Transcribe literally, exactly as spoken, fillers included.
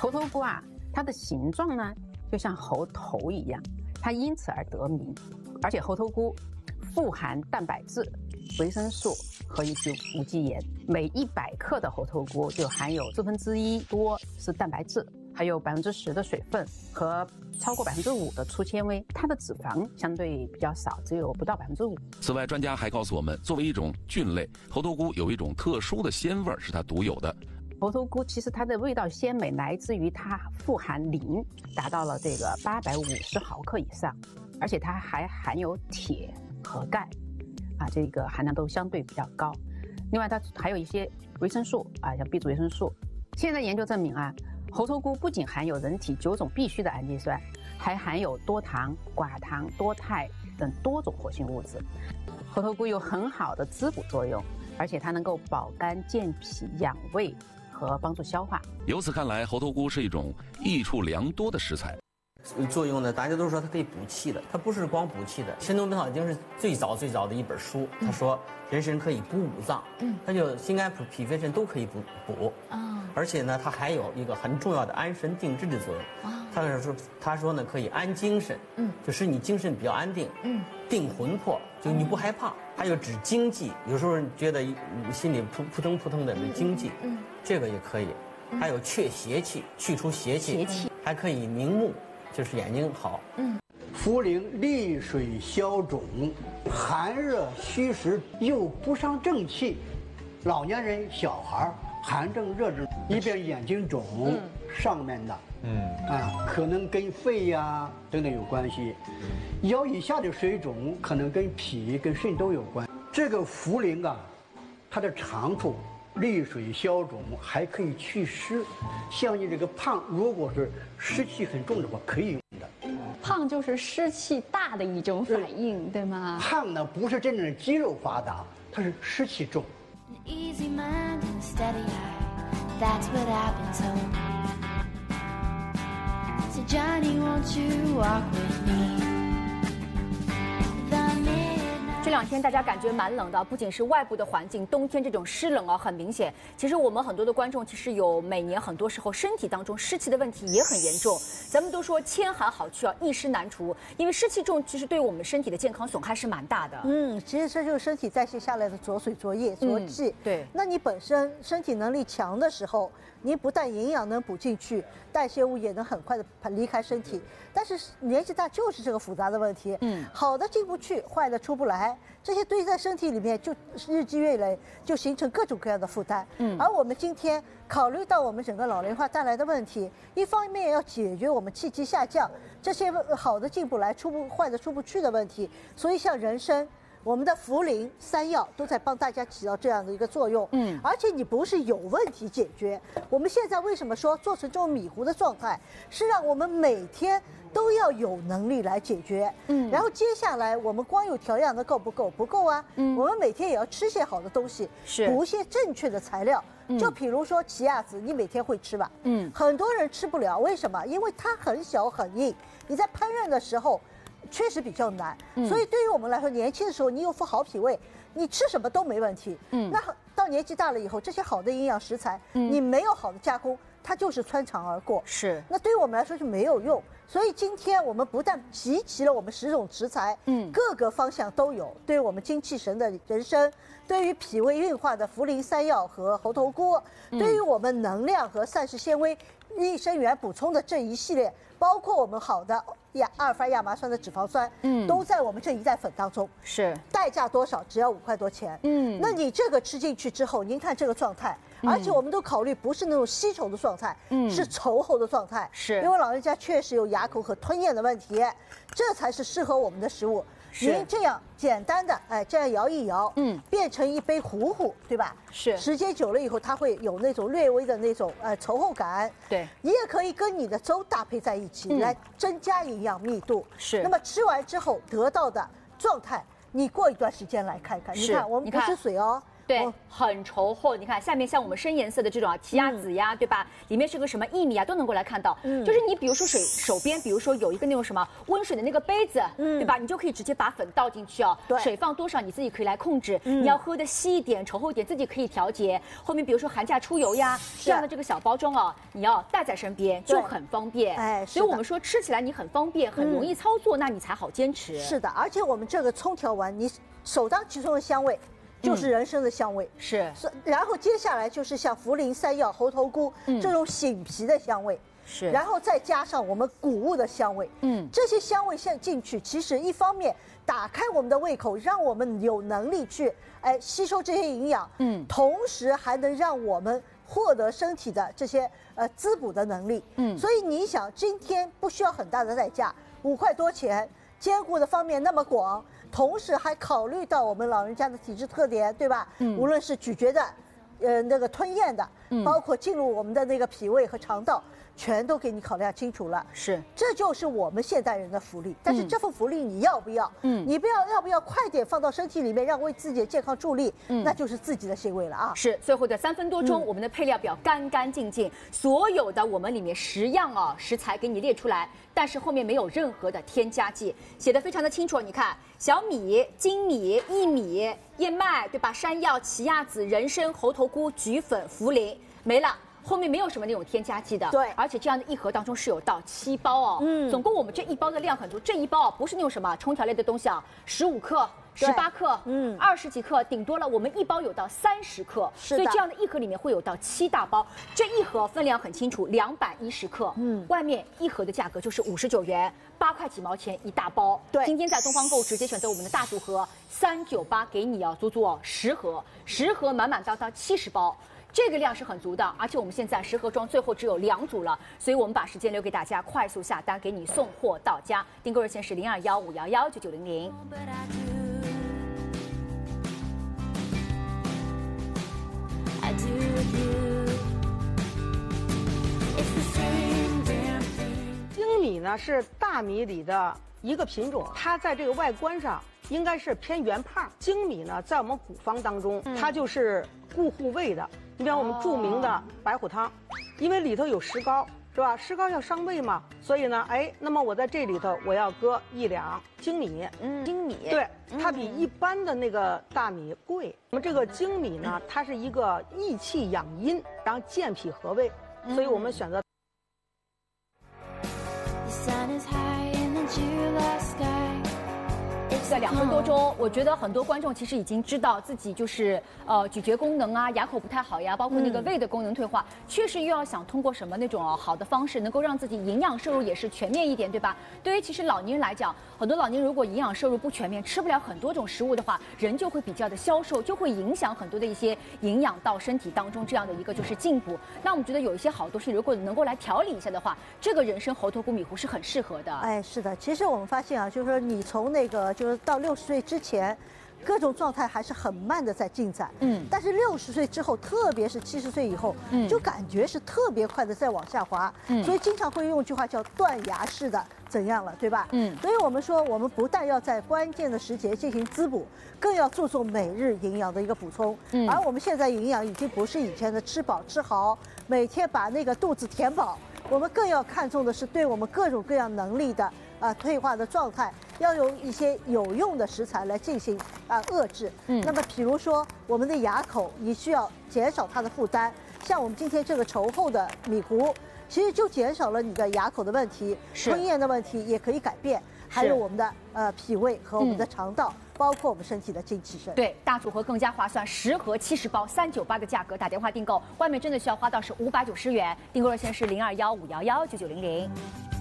猴头菇啊，它的形状呢就像猴头一样，它因此而得名。而且猴头菇富含蛋白质、维生素和一些无机盐，每一百克的猴头菇就含有四分之一多是蛋白质，还有百分之十的水分和超过百分之五的粗纤维，它的脂肪相对比较少，只有不到百分之五。 此外，专家还告诉我们，作为一种菌类，猴头菇有一种特殊的鲜味是它独有的。 猴头菇其实它的味道鲜美来自于它富含磷，达到了这个八百五十毫克以上，而且它还含有铁和钙，啊，这个含量都相对比较高。另外，它还有一些维生素啊，像 B 族维生素。现在研究证明啊，猴头菇不仅含有人体九种必需的氨基酸，还含有多糖、寡糖、多肽等多种活性物质。猴头菇有很好的滋补作用，而且它能够保肝健脾、养胃和帮助消化。 由此看来，猴头菇是一种益处良多的食材。 作用呢，大家都说它可以补气的，它不是光补气的。《神农本草经》是最早最早的一本书，他说人参可以补五脏，嗯，它就心肝脾脾肺肾都可以补补啊。而且呢，它还有一个很重要的安神定志的作用啊。他是说，他说呢可以安精神，嗯，就使你精神比较安定，嗯，定魂魄，就你不害怕。还有止惊悸，有时候觉得心里扑扑腾扑腾的惊悸，嗯，这个也可以。还有祛邪气，去除邪气，邪气还可以明目。就是眼睛好。嗯， 茯苓利水消肿，寒热虚实又不伤正气。老年人、小孩寒症、热症，一边眼睛肿，嗯、上面的，嗯啊，可能跟肺呀、啊、等等有关系。腰以下的水肿可能跟脾、跟肾都有关。这个茯苓啊，它的长处利水消肿，还可以祛湿。像你这个胖，如果是湿气很重的话，可以用的。 胖就是湿气大的一种反应，对吗？ 胖呢不是真正的肌肉发达，它是湿气重。 这两天大家感觉蛮冷的，不仅是外部的环境，冬天这种湿冷啊很明显。其实我们很多的观众其实有每年很多时候身体当中湿气的问题也很严重。咱们都说千寒好去啊，一湿难除，因为湿气重，其实对我们身体的健康损害是蛮大的。 嗯，其实这就是身体代谢下来的浊水、浊液、浊气。 嗯、对， 那你本身身体能力强的时候，你不但营养能补进去，代谢物也能很快的离开身体。但是年纪大就是这个复杂的问题。嗯，好的进不去，坏的出不来。这些堆在身体里面，就日积月累，就形成各种各样的负担。嗯，而我们今天考虑到我们整个老龄化带来的问题，一方面要解决我们气机下降这些好的进不来、出不坏的出不去的问题，所以像人参、我们的茯苓、山药都在帮大家起到这样的一个作用。嗯，而且你不是有问题解决，我们现在为什么说做成这种米糊的状态，是让我们每天都要有能力来解决。嗯，然后接下来我们光有调养的够不够？不够啊。嗯，我们每天也要吃些好的东西，是补一些正确的材料。嗯，就比如说奇亚籽，你每天会吃吧？嗯，很多人吃不了，为什么？因为它很小很硬，你在烹饪的时候确实比较难。嗯，所以对于我们来说，年轻的时候你有副好脾胃，你吃什么都没问题。嗯，那到年纪大了以后，这些好的营养食材，嗯，你没有好的加工，它就是穿肠而过。是，那对于我们来说就没有用。所以今天我们不但集齐了我们十种食材，嗯，各个方向都有。对于我们精气神的人参，对于脾胃运化的茯苓、山药和猴头菇，嗯，对于我们能量和膳食纤维、益生元补充的这一系列，包括我们好的亚阿尔法亚麻酸的脂肪酸，嗯，都在我们这一袋粉当中。是，代价多少？只要五块多钱。嗯，那你这个吃进去之后，您看这个状态。而且我们都考虑不是那种稀稠的状态，嗯，是稠厚的状态，是因为老人家确实有牙口和吞咽的问题，这才是适合我们的食物。您这样简单的，哎，这样摇一摇，嗯，变成一杯糊糊，对吧？是，时间久了以后，它会有那种略微的那种呃稠厚感。对，你也可以跟你的粥搭配在一起，嗯，来增加营养密度。是，那么吃完之后得到的状态，你过一段时间来看看，你看我们不是水哦。 对，很稠厚。你看下面像我们深颜色的这种啊，奇亚籽呀，嗯、对吧？里面是个什么薏米啊，都能够来看到。嗯，就是你比如说水手边，比如说有一个那种什么温水的那个杯子，嗯，对吧？你就可以直接把粉倒进去哦。对，水放多少你自己可以来控制。嗯，你要喝的稀一点、稠厚一点，自己可以调节。后面比如说寒假出游呀，这样的这个小包装啊，你要带在身边就很方便。哎，所以我们说吃起来你很方便，很容易操作，嗯、那你才好坚持。 是的，而且我们这个葱条丸，你首当其冲的香味。就是人参的香味， 嗯、是， 然后接下来就是像茯苓、山药、猴头菇、嗯、这种醒脾的香味， 是， 然后再加上我们谷物的香味，嗯，这些香味现进去，其实一方面打开我们的胃口，让我们有能力去哎吸收这些营养，嗯，同时还能让我们获得身体的这些呃滋补的能力，嗯，所以你想，今天不需要很大的代价，五块多钱，兼顾的方面那么广。同时还考虑到我们老人家的体质特点，对吧？嗯，无论是咀嚼的，呃，那个吞咽的，嗯，包括进入我们的那个脾胃和肠道，全都给你考量清楚了。 是， 这就是我们现代人的福利。但是这份福利你要不要？嗯，你不要要不要快点放到身体里面，让为自己的健康助力？嗯，那就是自己的行为了啊。 是，最后的三分多钟，嗯、我们的配料表干干净净，所有的我们里面十样啊食材给你列出来。但是后面没有任何的添加剂，写得非常的清楚。你看，小米、精米、薏米、燕麦，对吧？山药、奇亚籽、人参、猴头菇、菊粉、茯苓，没了。后面没有什么那种添加剂的， 对， 而且这样的一盒当中是有到七包哦，嗯，总共我们这一包的量很多，这一包啊不是那种什么冲调类的东西啊，十五克、十八克，嗯，二十几克，顶多了我们一包有到三十克， 是的，所以这样的一盒里面会有到七大包，这一盒分量很清楚，两百一十克，嗯，外面一盒的价格就是五十九元，八块几毛钱一大包， 对， 今天在东方购直接选择我们的大组合三九八给你啊，足足哦十盒，十盒满满当当七十包。这个量是很足的，而且我们现在十盒装最后只有两组了，所以我们把时间留给大家，快速下单，给你送货到家。订购热线是零二幺五幺幺九九零零。 精米呢是大米里的一个品种，它在这个外观上应该是偏圆胖。精米呢，在我们古方当中，它就是固护胃的。你比方我们著名的白虎汤，因为里头有石膏，是吧？石膏要伤胃嘛，所以呢，哎，那么我在这里头我要搁一两精米， 嗯，精米， 对，它比一般的那个大米贵。那么这个精米呢，它是一个益气养阴，然后健脾和胃，所以我们选择。 在两分多钟，我觉得很多观众其实已经知道自己就是呃咀嚼功能啊、牙口不太好呀，包括那个胃的功能退化，嗯、确实又要想通过什么那种、啊、好的方式，能够让自己营养摄入也是全面一点，对吧？对于其实老年人来讲，很多老年人如果营养摄入不全面，吃不了很多种食物的话，人就会比较的消瘦，就会影响很多的一些营养到身体当中这样的一个就是进补。那我们觉得有一些好东西，如果能够来调理一下的话，这个人参猴头菇米糊是很适合的。 哎，是的，其实我们发现啊，就是说你从那个就是到六十岁之前，各种状态还是很慢的在进展，嗯，但是六十岁之后，特别是七十岁以后，嗯，就感觉是特别快的在往下滑，嗯，所以经常会用一句话叫断崖式的怎样了，对吧？嗯，所以我们说，我们不但要在关键的时节进行滋补，更要注重每日营养的一个补充，嗯，而我们现在营养已经不是以前的吃饱吃好，每天把那个肚子填饱，我们更要看重的是对我们各种各样能力的。啊，退化的状态要有一些有用的食材来进行啊遏制。嗯，那么比如说我们的牙口，你需要减少它的负担。像我们今天这个稠厚的米糊，其实就减少了你的牙口的问题，吞咽的问题也可以改变。还有我们的呃脾胃和我们的肠道，嗯、包括我们身体的精气神。 对，大组合更加划算，十盒七十包，三九八的价格，打电话订购，外面真的需要花到是五百九十元。订购热线是零二幺五幺幺九九零零。